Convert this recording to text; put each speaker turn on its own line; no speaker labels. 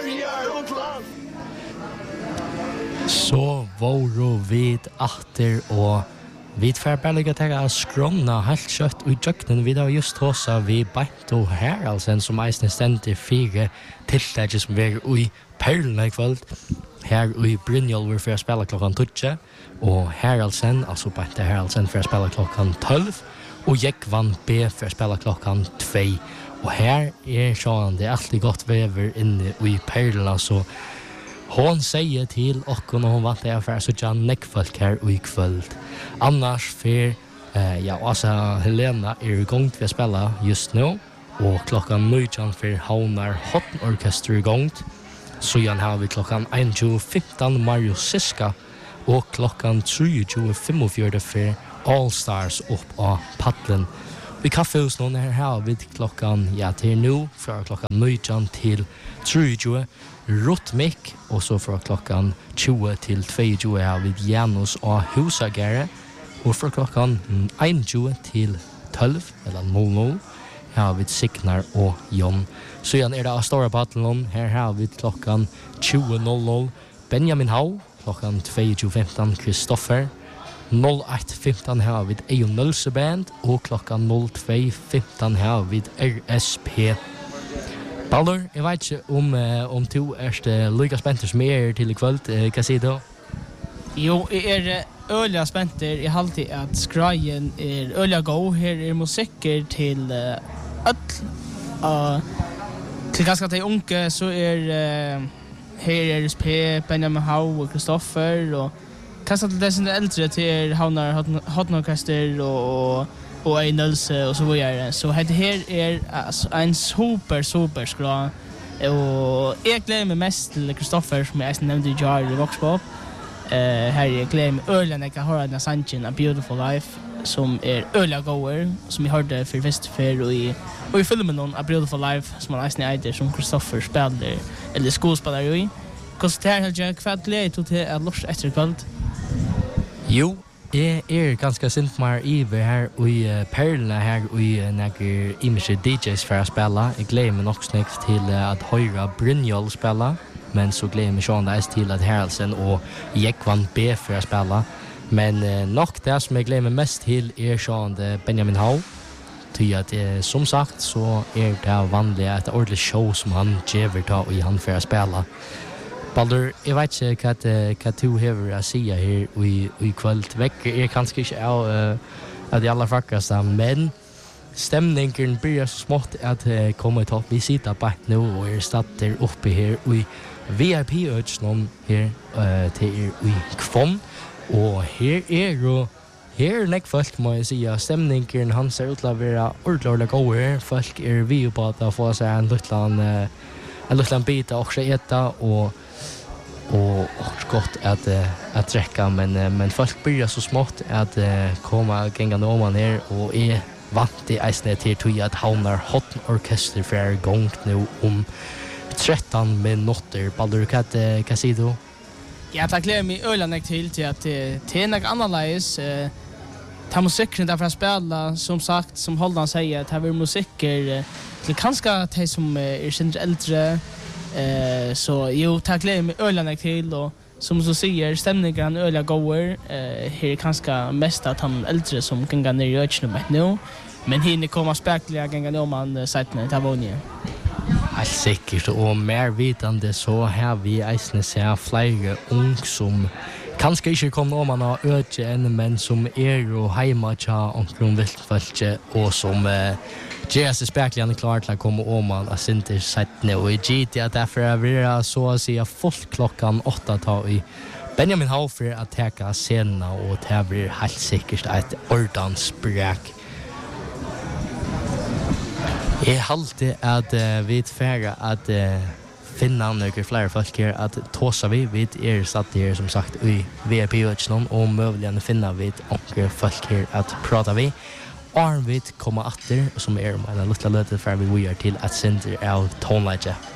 Så våro vid atter og vid færberliga tega skrona helt kjøtt og jøknen vid har just hosa vi Beinto Heraldsen som eisne stendir 4 tiltakje som vi ui Perlene I kvöld her ui Brynjolver for å spela klokkan 12 og Heraldsen, altså Beinto Heraldsen for å spela klokkan 12 og Jekvan B for å spela klokkan 2 og her sånn det alltid godt vever inne ui Perlene så hon säger till och när hon vant jag för så Jan Neckfolk här I kväll. Annars för alltså Helena igång till att spela just nu och klockan 9 för Haunar Hot Orchestra igång. Så igen har vi klockan 1:15 Mario Siska och klockan 3:45 för All Stars upp på paddeln. Vi kaffehus någon här vid klockan till nu från klockan 9 till 3:20 Rotmik och så från klockan 20 till 22 här vid Janus och Husagare och från klockan 1:20 till 12 eller 00 här vid Signar och Jon. Så igen det stora paddeln här vid klockan 20:00 Benjamin Hau klockan 22:15 Kristoffer 01:15 här vid Ejon Nölse Band och klockan 02:15 här vid RSP. Baldur, jag vet inte om du är lika spänt som jag till ikväll, kan säga då?
Jo, jag är öliga spänt. Jag har alltid att skrajen är öliga go. Här är musiker till öll. Till ganska till unke så är här RSP, Benjamin Hau och Kristoffer och kanske till det som är äldre till Haunar Hot Orchestra och en Nölse och så vidare. Så det här är alltså en super skra. Och jag gläder mig mest till Kristoffer som jag nämnde i Jar i Voxpop. Här jag gläder mig öliga jag höra den sanchen A Beautiful Life som är öliga goer som jag hörde för festival och i filmen någon A Beautiful Life som man nästan äter som Kristoffer spelar eller skådespelare i. Konstaterar jag kvart glädje till att lust efter kväll.
Jo, jag ganska sint mer iver här i Perlene här i några image DJs för att spela. Jag gläder mig också snägt till att höra Brynjol spela. Men så gläder mig Sean Dice till att Heraldsen och Jekvan B för att spela. Men nog det som jag gläder mig mest till Sean Benjamin Hau. Ty att som sagt så det vanliga ett ordentligt show som han gever ta i han för att spela. Baldur, jag vet inte vad du har att säga här i kväll. Veckor kanske inte av de allra frakaste, men stämningen börjar så smått att komma upp. Vi sitter bara nu och startar uppe här i VIP-ödsnån här till i Kvån. Och här folk må jag säga. Stämningen han ser ut att vara ordentligt goda. Folk vi på att få sig en liten bit också äta och gott att dräcka men folk börjar så smått att komma gängande om man här och är vant i eisne till att Haunar Hot Orchestra för gång nu om 13 minuter. Baldur, kan säga du?
Ja, tack glädje mig ölanäck till att det är något annorledes. Ta musiken därför att spela, som sagt, som Holdan säger, att här är musiker till kanske de som är sin äldre. Så jo, tack glädje mig ölanäck till och som du säger, stämningen öliga goer. Här är kanske mest att han äldre som kan gå ner i öknen nu. Men hinner komma späckliga gånger om man sätter ner Tavonia.
Helt säkert och mer vitande så har vi eisne ser flera ung som kanske inte kommer om man har öde än men som och hemma tja omkring viltfältet och som gör sig späckliga klar till att komma om man är inte sett nu och i GT att därför är vi så att säga fullt klockan 8 ta i Benjamin Haufer att täcka scenen och det blir helt säkert ett ordans bräck. Jag halte att vi färra att finna några fler folk här att tåsa vi satt här som sagt i VIP-ödsnån och möjligen finna vi några folk här att prata vi. Arnvid kommer åter som en lilla löte för vi går till att sända av tonläge.